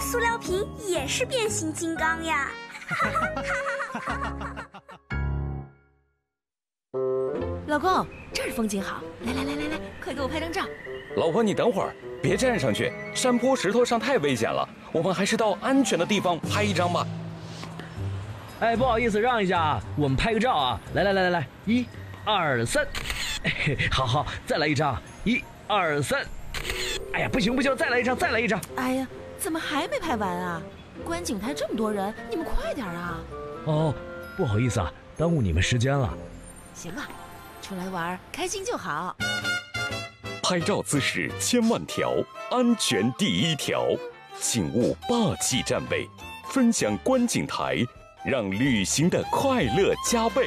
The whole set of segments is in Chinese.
塑料瓶也是变形金刚呀！ 老公，这儿风景好，来，快给我拍张照。 老婆，你等会儿，别站上去，山坡石头上太危险了，我们还是到安全的地方拍一张吧。 哎，不好意思，让一下，我们拍个照啊！来，1、2、3，好，再来一张，1、2、3。哎呀，不行，再来一张。 哎呀，怎么还没拍完啊？观景台这么多人，你们快点啊！ 哦，不好意思啊，耽误你们时间了。 行了，出来玩开心就好。 拍照姿势千万条，安全第一条，请勿霸气站位，分享观景台，让旅行的快乐加倍。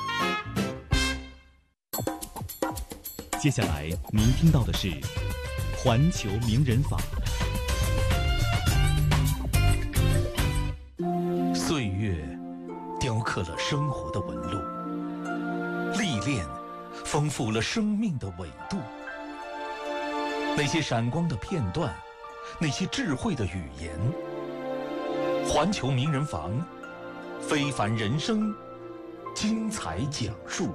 接下来您听到的是环球名人坊。 岁月雕刻了生活的纹路，历练丰富了生命的纬度。那些闪光的片段，那些智慧的语言，环球名人坊，非凡人生，精彩讲述。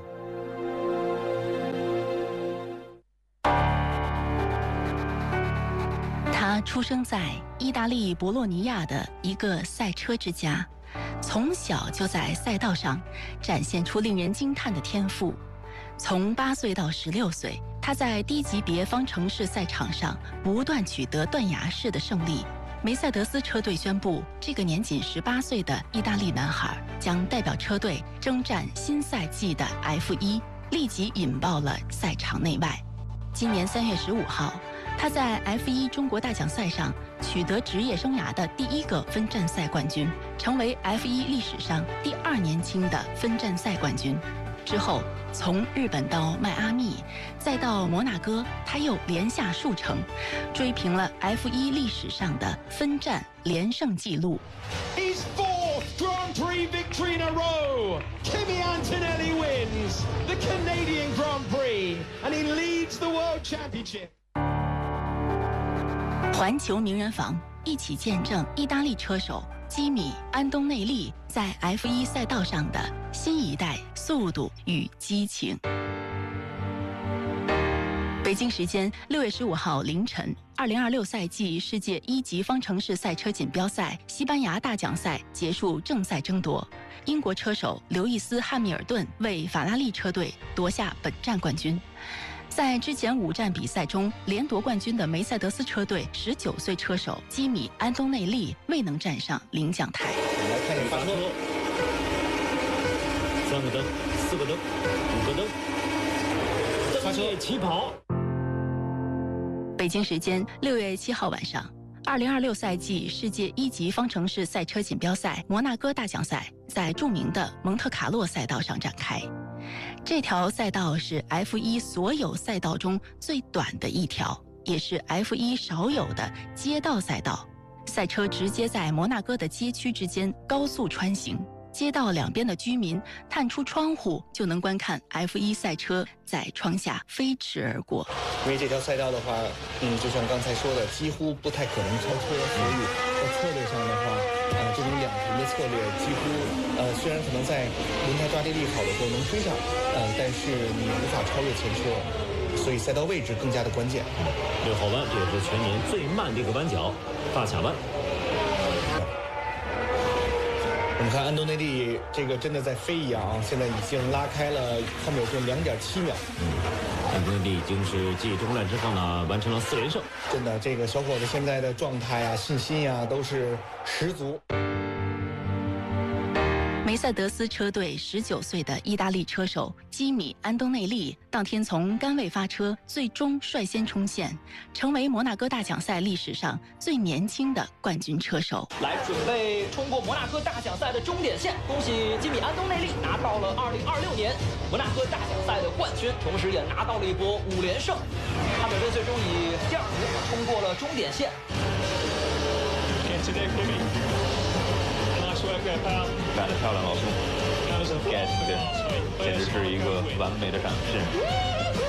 他出生在意大利博洛尼亚的一个赛车之家，从小就在赛道上展现出令人惊叹的天赋。从8岁到16岁，他在低级别方程式赛场上不断取得断崖式的胜利。梅赛德斯车队宣布，这个年仅18岁的意大利男孩将代表车队征战新赛季的 F1， 立即引爆了赛场内外。今年3月15号，他在 F1 中国大奖赛上取得职业生涯的第1个分站赛冠军，成为 F1 历史上第2年轻的分站赛冠军。之后，从日本到迈阿密，再到摩纳哥，他又连下数城，追平了 F1 历史上的分站连胜纪录。 His fourth Grand Prix victory in a row. Kimi Antonelli wins the Canadian Grand Prix and he leads the World Championship. 环球名人坊一起见证意大利车手基米·安东内利在 F1 赛道上的新一代速度与激情。北京时间6月15号凌晨，2026赛季世界1级方程式赛车锦标赛西班牙大奖赛结束正赛争夺，英国车手刘易斯·汉密尔顿为法拉利车队夺下本站冠军。在之前5站比赛中连夺冠军的梅赛德斯车队19岁车手基米·安东内利未能站上领奖台。 我们来看一下发车，3个灯，4个灯，5个灯，发车起跑。 北京时间6月7号晚上，2026赛季世界1级方程式赛车锦标赛摩纳哥大奖赛在著名的蒙特卡洛赛道上展开。这条赛道是 F1 所有赛道中最短的一条，也是 F1 少有的街道赛道。赛车直接在摩纳哥的街区之间高速穿行，街道两边的居民探出窗户就能观看 F1 赛车在窗下飞驰而过。 因为这条赛道的话，就像刚才说的，几乎不太可能超车，所以在策略上的话，这种两停的策略几乎，虽然可能在轮胎抓地力好的时候能追上，但是你无法超越前车，所以赛道位置更加的关键。 6号弯，这也是全年最慢的一个弯角，大卡湾。 我们看安东内利这个真的在飞一样啊，现在已经拉开了汉密尔顿2.7秒。 安东内利已经是继中乱之后呢，完成了4连胜。 真的，这个小伙子现在的状态啊、信心啊都是十足。 梅赛德斯车队19岁的意大利车手基米·安东内利当天从杆位发车，最终率先冲线，成为摩纳哥大奖赛历史上最年轻的冠军车手。 来准备冲过摩纳哥大奖赛的终点线，恭喜基米·安东内利拿到了2026年摩纳哥大奖赛的冠军，同时也拿到了一波5连胜。汉密尔顿最终以第2名冲过了终点线。 干得漂亮，老宋！该死的，简直是一个完美的展示。